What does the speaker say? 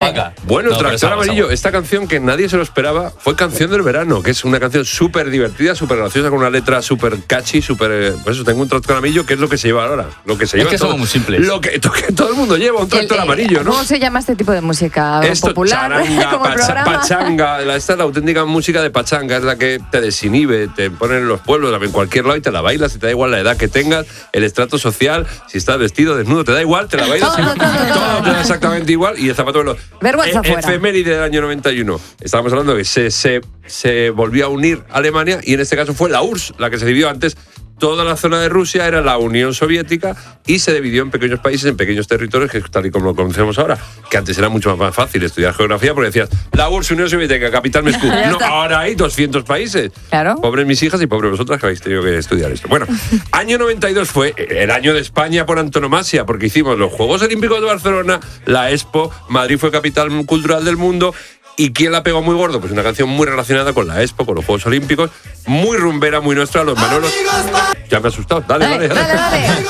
Venga. Bueno, No, Tractor pero Amarillo, esta canción que nadie se lo esperaba fue Canción del Verano, que es una canción súper divertida, súper graciosa, con una letra súper catchy, súper... Pues eso, tengo un Tractor Amarillo, que es lo que se lleva ahora. Lo que se lleva que somos muy simples. Lo que todo el mundo lleva, un Tractor Amarillo, ¿no? ¿Cómo se llama este tipo de música? Esto, ¿Popular? charanga, Como el programa. pachanga. Esta es la auténtica música de pachanga, es la que te desinhibe, te ponen en los pueblos, en cualquier lado y te la bailas, y te da igual la edad que tengas, el estrato social, si estás vestido, desnudo, te da igual, te la bailas. Todo te da exactamente igual y el zapato de los... Vergüenza fuera. Efeméride del año 91. Estábamos hablando de que se volvió a unir Alemania y en este caso fue la URSS, la que se dividió antes. Toda la zona de Rusia era la Unión Soviética y se dividió en pequeños países, en pequeños territorios, que es tal y como lo conocemos ahora. Que antes era mucho más fácil estudiar geografía porque decías, la URSS, Unión Soviética, capital Moscú. No, ahora hay 200 países. Claro. Pobres mis hijas y pobres vosotras que habéis tenido que estudiar esto. Bueno, año 92 fue el año de España por antonomasia, porque hicimos los Juegos Olímpicos de Barcelona, la Expo, Madrid fue capital cultural del mundo. ¿Y quién la pegó muy gordo? Pues una canción muy relacionada con la Expo, con los Juegos Olímpicos, muy rumbera, muy nuestra, los Manolos. Ya me he asustado. Dale.